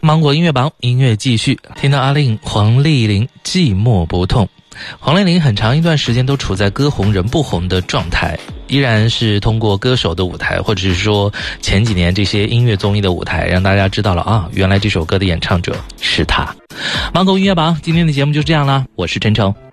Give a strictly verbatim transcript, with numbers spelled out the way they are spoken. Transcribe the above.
芒果音乐榜，音乐继续，听到阿令黄丽玲寂寞不痛。黄丽玲很长一段时间都处在歌红人不红的状态，依然是通过歌手的舞台，或者是说前几年这些音乐综艺的舞台，让大家知道了啊，原来这首歌的演唱者是他。芒果音乐榜，今天的节目就这样啦，我是陈诚。